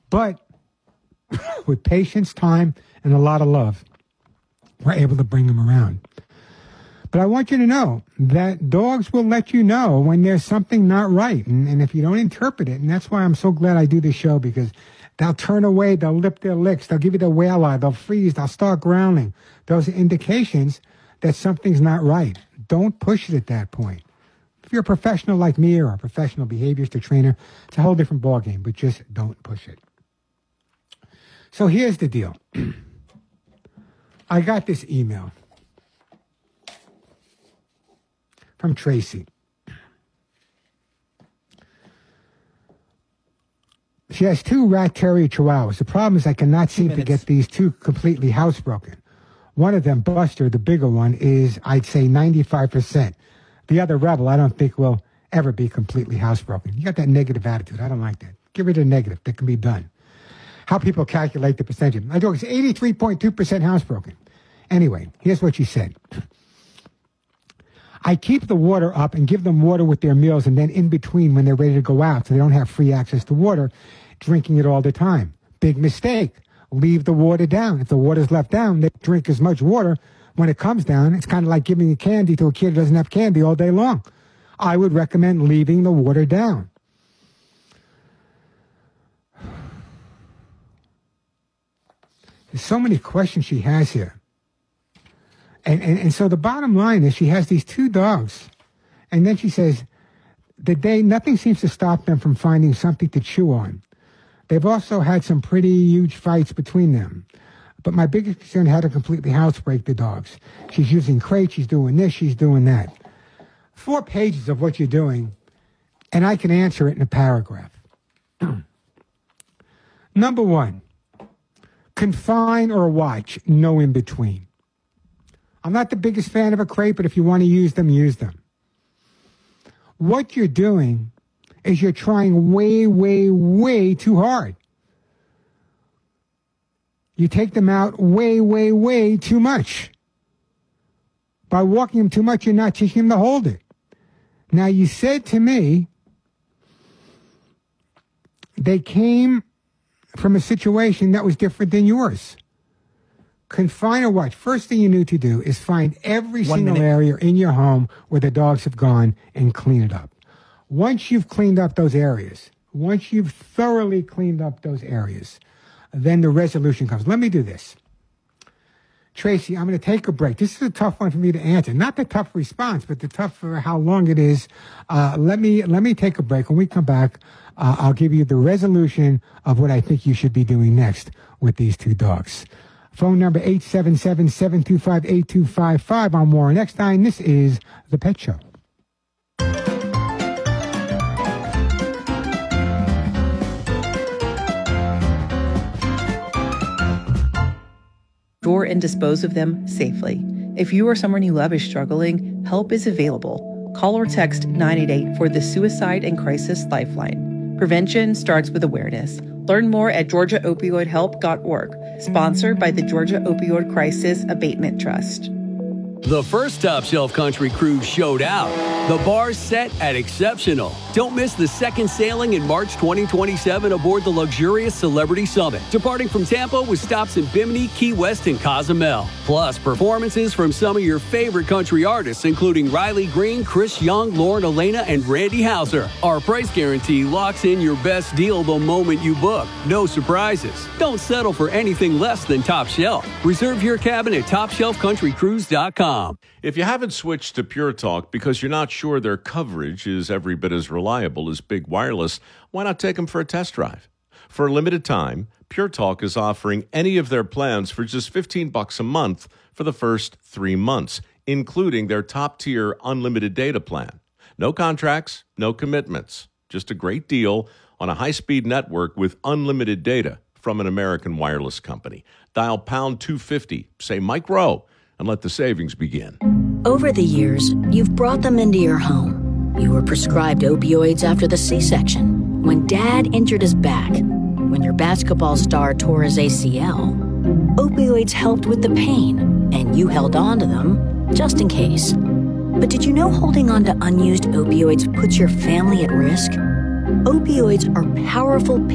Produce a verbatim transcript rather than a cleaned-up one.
But with patience, time, and a lot of love, we're able to bring them around. But I want you to know that dogs will let you know when there's something not right. And, and if you don't interpret it, and that's why I'm so glad I do this show, because they'll turn away, they'll lip their licks, they'll give you the whale eye, they'll freeze, they'll start growling. Those are indications that something's not right. Don't push it at that point. If you're a professional like me or a professional behaviorist or trainer, it's a whole different ballgame, but just don't push it. So here's the deal. I got this email from Tracy. She has two rat terrier chihuahuas. The problem is I cannot seem to get these two completely housebroken. One of them, Buster, the bigger one, is, I'd say, ninety-five percent. The other, Rebel, I don't think will ever be completely housebroken. You got that negative attitude. I don't like that. Get rid of the negative. That can be done. How people calculate the percentage. My dog is eighty-three point two percent housebroken. Anyway, here's what she said. I keep the water up and give them water with their meals, and then in between when they're ready to go out so they don't have free access to water, drinking it all the time. Big mistake. Leave the water down. If the water's left down, they drink as much water. When it comes down, it's kind of like giving a candy to a kid who doesn't have candy all day long. I would recommend leaving the water down. There's so many questions she has here. And, and, and so the bottom line is she has these two dogs. And then she says that they, nothing seems to stop them from finding something to chew on. They've also had some pretty huge fights between them. But my biggest concern had to completely housebreak the dogs. She's using crates, she's doing this, she's doing that. Four pages of what you're doing, and I can answer it in a paragraph. Number one, confine or watch, no in between. I'm not the biggest fan of a crate, but if you want to use them, use them. What you're doing is you're trying way, way, way too hard. You take them out way, way, way too much. By walking them too much, you're not teaching them to hold it. Now, you said to me they came from a situation that was different than yours. Confine or watch. First thing you need to do is find every One single minute. area in your home where the dogs have gone and clean it up. Once you've cleaned up those areas, once you've thoroughly cleaned up those areas, then the resolution comes. Let me do this. Tracy, I'm going to take a break. This is a tough one for me to answer. Not the tough response, but the tough for how long it is. Uh, let me let me take a break. When we come back, uh, I'll give you the resolution of what I think you should be doing next with these two dogs. Phone number eight seven seven, seven two five, eight two five five. I'm Warren Eckstein. This is The Pet Show. Store and dispose of them safely. If you or someone you love is struggling, help is available. Call or text nine eight eight for the Suicide and Crisis Lifeline. Prevention starts with awareness. Learn more at georgia opioid help dot org. Sponsored by the Georgia Opioid Crisis Abatement Trust. The first Top Shelf Country Cruise showed out. The bar's set at exceptional. Don't miss the second sailing in March twenty twenty-seven aboard the luxurious Celebrity Summit, departing from Tampa with stops in Bimini, Key West, and Cozumel. Plus, performances from some of your favorite country artists, including Riley Green, Chris Young, Lauren Elena, and Randy Houser. Our price guarantee locks in your best deal the moment you book. No surprises. Don't settle for anything less than Top Shelf. Reserve your cabin at top shelf country cruise dot com. If you haven't switched to Pure Talk because you're not sure their coverage is every bit as reliable as Big Wireless, why not take them for a test drive? For a limited time, Pure Talk is offering any of their plans for just fifteen bucks a month for the first three months, including their top-tier unlimited data plan. No contracts, no commitments, just a great deal on a high-speed network with unlimited data from an American wireless company. Dial pound two fifty, say Mike Rowe, and let the savings begin. Over the years, you've brought them into your home. You were prescribed opioids after the C-section, when Dad injured his back, when your basketball star tore his A C L. Opioids helped with the pain, and you held on to them just in case. But did you know holding on to unused opioids puts your family at risk? Opioids are powerful